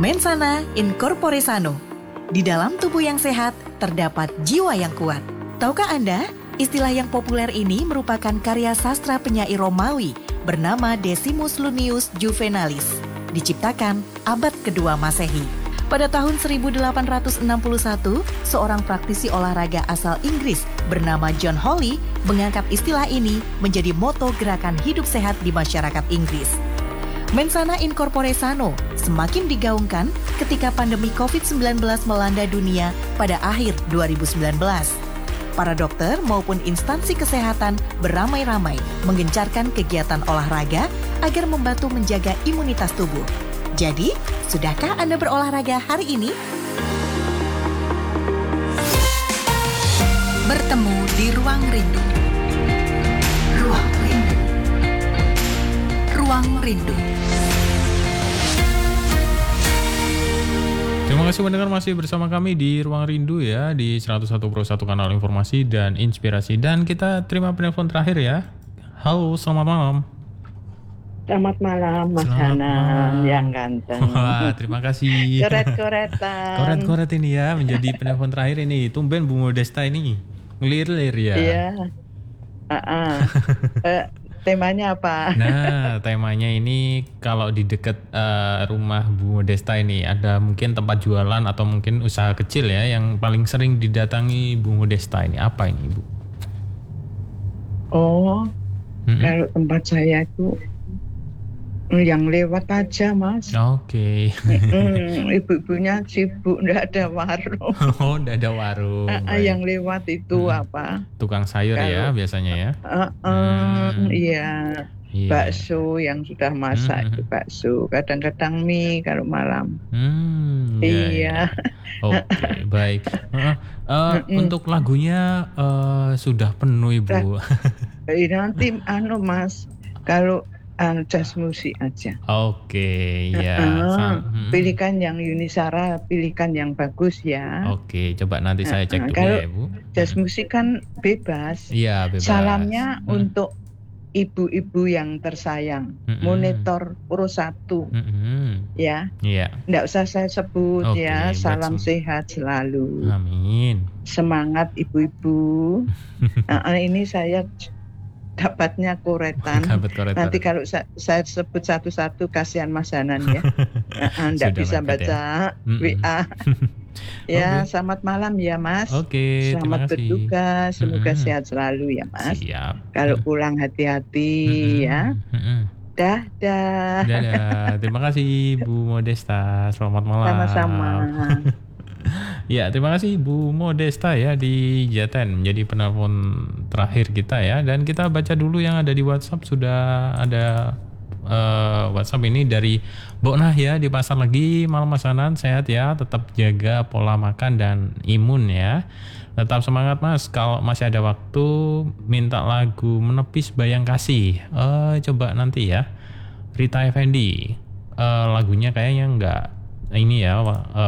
Mens sana in corpore sano. Di dalam tubuh yang sehat, terdapat jiwa yang kuat. Tahukah Anda, istilah yang populer ini merupakan karya sastra penyair Romawi bernama Decimus Lunius Juvenalis, diciptakan abad kedua Masehi. Pada tahun 1861, seorang praktisi olahraga asal Inggris bernama John Hawley mengangkat istilah ini menjadi moto gerakan hidup sehat di masyarakat Inggris. Mens sana in corpore sano semakin digaungkan ketika pandemi COVID-19 melanda dunia pada akhir 2019. Para dokter maupun instansi kesehatan beramai-ramai menggencarkan kegiatan olahraga agar membantu menjaga imunitas tubuh. Jadi, sudahkah Anda berolahraga hari ini? Bertemu di Ruang Rindu. Ruang Rindu. Ruang Rindu. Terima kasih pendengar masih bersama kami di Ruang Rindu ya, di 101.1 kanal informasi dan inspirasi. Dan kita terima penelpon terakhir ya. Halo, selamat malam. Selamat malam Mas Hanan yang ganteng. Wah, terima kasih. Koret-koretan. Koret-koret ini ya, menjadi penelpon terakhir ini. Tumben Bu Modesta ini ngelir-lir ya. Iya. Temanya apa? Nah, temanya ini kalau di dekat rumah Bu Modesta ini ada mungkin tempat jualan atau mungkin usaha kecil ya yang paling sering didatangi Bu Modesta ini. Apa ini, Bu? Oh, kalau tempat saya itu yang lewat aja, Mas. Oke. Ibu-ibunya sibuk, nggak ada warung. Oh, nggak ada warung. Yang lewat itu apa? Tukang sayur ya biasanya ya. Iya. Bakso yang sudah masak itu bakso. Kadang-kadang mie kalau malam. Iya. Oke, baik. Untuk lagunya sudah penuh, Ibu. Nanti Mas, kalau jazz musik aja. Oke, ya. Pilihkan yang Yunisara, pilihkan yang bagus ya. Oke, coba nanti saya cek dulu ya, Bu. Jazz musik kan bebas. Iya, bebas. Salamnya untuk ibu-ibu yang tersayang. Monitor Pro 1. Ya. Iya. Nggak usah saya sebut ya. Salam sehat selalu. Amin. Semangat ibu-ibu. Ini saya dapatnya koretan. Nanti kalau saya sebut satu-satu kasihan Mas Hanan ya. Nggak bisa baca WA. Ya, selamat malam ya Mas. Oke, selamat bertugas. Semoga sehat selalu ya Mas. Siap. Kalau pulang hati-hati ya. Dadah. Terima kasih Bu Modesta. Selamat malam. Sama-sama. Ya, terima kasih Bu Modesta ya di Jaten menjadi penelpon terakhir kita ya. Dan kita baca dulu yang ada di WhatsApp. Sudah ada WhatsApp ini dari Mbok Nah ya, di pasar lagi. Malam Mas Hanan, sehat ya, tetap jaga pola makan dan imun ya. Tetap semangat Mas, kalau masih ada waktu minta lagu Menepis Bayang Kasih. Coba nanti ya, Rita Effendi. Lagunya kayaknya nggak ini ya,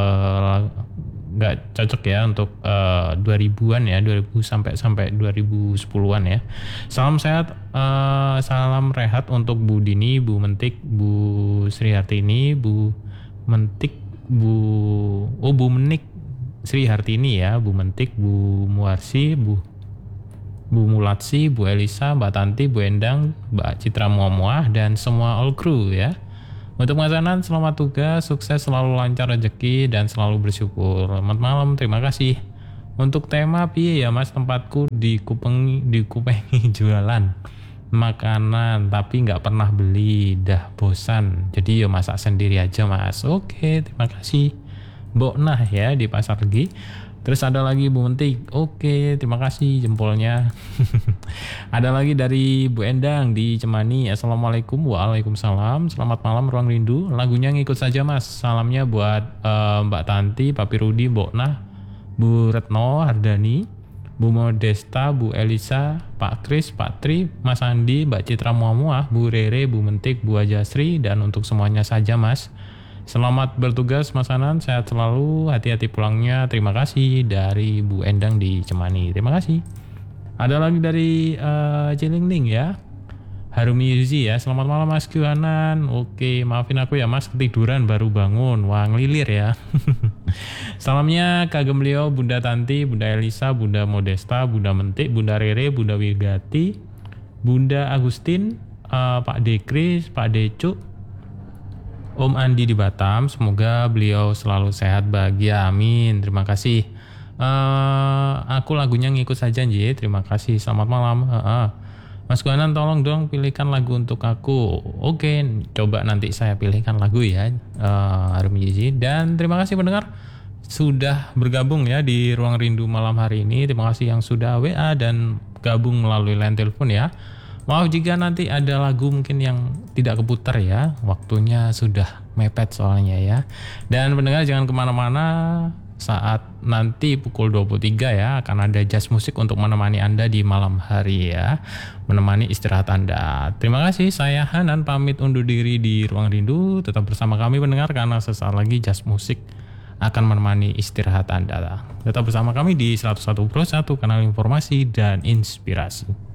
nggak cocok ya untuk 2000-an ya, 2000 sampai 2010-an ya. Salam sehat, salam rehat untuk Bu Dini, Bu Mentik, Bu Sri Hartini, Bu Mentik, Bu Menik Sri Hartini ya, Bu Mentik, Bu Muarsi, Bu Mulatsi, Bu Elisa, Mbak Tanti, Bu Endang, Mbak Citra Muamuah dan semua all crew ya. Untuk Mas Hanan, selamat tugas, sukses, selalu lancar rezeki dan selalu bersyukur. Selamat malam, terima kasih. Untuk tema piye ya Mas, tempatku dikupengi jualan makanan tapi nggak pernah beli, dah bosan. Jadi ya masak sendiri aja Mas. Oke, terima kasih. Mbok Nah ya di pasar lagi. Terus ada lagi Bu Mentik. Oke, terima kasih jempolnya. Ada lagi dari Bu Endang di Cemani. Assalamualaikum. Waalaikumsalam. Selamat malam Ruang Rindu. Lagunya ngikut saja Mas. Salamnya buat Mbak Tanti, Papi Rudi, Mbok Nah, Bu Retno Hardani, Bu Modesta, Bu Elisa, Pak Kris, Pak Tri, Mas Andi, Mbak Citra Muamuah, Bu Rere, Bu Mentik, Bu Ajasri, dan untuk semuanya saja Mas. Selamat bertugas Mas Hanan, sehat selalu, hati-hati pulangnya. Terima kasih dari Bu Endang di Cemani. Terima kasih. Ada lagi dari Cilingling ya. Harumi Yuzi ya. Selamat malam Mas Giwanan. Oke, maafin aku ya Mas, ketiduran baru bangun. Wah, ngelilir ya. Salamnya kagem beliau Bunda Tanti, Bunda Elisa, Bunda Modesta, Bunda Mentik, Bunda Rere, Bunda Wigati, Bunda Agustin, Pak Dekris, Pak Decuk, Om Andi di Batam. Semoga beliau selalu sehat bahagia. Amin. Terima kasih. Aku lagunya ngikut saja Nji. Terima kasih. Selamat malam. Mas Giwanan tolong dong pilihkan lagu untuk aku. Oke, coba nanti saya pilihkan lagu ya, Harumi Yuzi. Dan terima kasih pendengar sudah bergabung ya di Ruang Rindu malam hari ini. Terima kasih yang sudah WA dan gabung melalui line telepon ya. Maaf jika nanti ada lagu mungkin yang tidak keputar ya, waktunya sudah mepet soalnya ya. Dan pendengar jangan kemana-mana, saat nanti pukul 23 ya akan ada jazz musik untuk menemani Anda di malam hari ya, menemani istirahat Anda. Terima kasih, saya Hanan pamit undur diri di Ruang Rindu. Tetap bersama kami pendengar karena sesaat lagi jazz musik akan menemani istirahat Anda. Tetap bersama kami di 101.1 kanal informasi dan inspirasi.